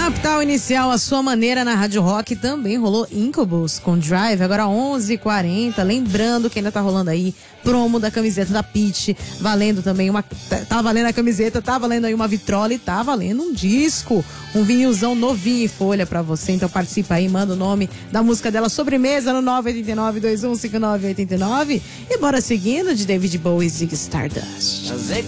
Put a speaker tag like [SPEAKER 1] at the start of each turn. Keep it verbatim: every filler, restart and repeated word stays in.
[SPEAKER 1] Capital Inicial, a sua maneira na Rádio Rock, também rolou Incubus com Drive, agora onze e quarenta. Lembrando que ainda tá rolando aí promo da camiseta da Pitty, valendo também uma, tá valendo a camiseta, tá valendo aí uma vitrola e tá valendo um disco, um vinilzão novinho em folha pra você. Então participa aí, manda o nome da música dela, Sobremesa, no nove oito nove, dois um cinco nove oito nove. E bora seguindo de David Bowie e Ziggy Stardust.